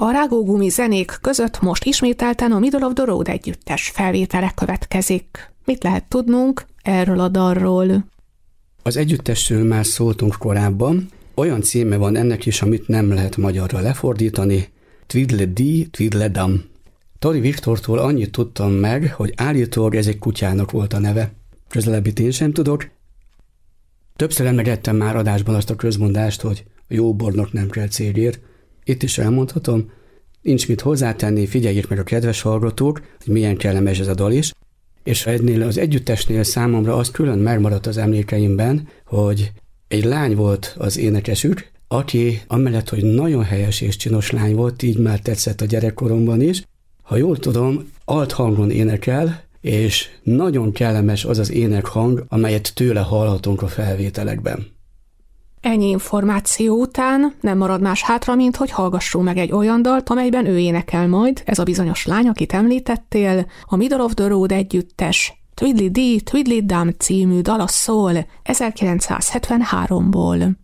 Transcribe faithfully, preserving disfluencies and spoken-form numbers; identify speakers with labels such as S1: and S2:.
S1: A rágógumi zenék között most ismételten a Middle of the Road együttes felvétele következik. Mit lehet tudnunk erről a dalról?
S2: Az együttesről már szóltunk korábban. Olyan címe van ennek is, amit nem lehet magyarra lefordítani. Tweedledee, Tweedledum. Tori Viktortól annyit tudtam meg, hogy állítólag ez egy kutyának volt a neve. Közelebbit én sem tudok. Többször emlegettem már adásban azt a közmondást, hogy a jó bornak nem kell cégér. Itt is elmondhatom, nincs mit hozzátenni, figyeljék meg a kedves hallgatók, hogy milyen kellemes ez a dal is. És ennél az együttesnél számomra az külön megmaradt az emlékeimben, hogy egy lány volt az énekesük, aki amellett, hogy nagyon helyes és csinos lány volt, így már tetszett a gyerekkoromban is. Ha jól tudom, alt hangon énekel, és nagyon kellemes az az énekhang, amelyet tőle hallhatunk a felvételekben.
S1: Ennyi információ után nem marad más hátra, mint hogy hallgassunk meg egy olyan dalt, amelyben ő énekel majd, ez a bizonyos lány, akit említettél, a Middle of the Road együttes Tweedledee, Tweedledum című dala szól ezerkilencszázhetvenháromból.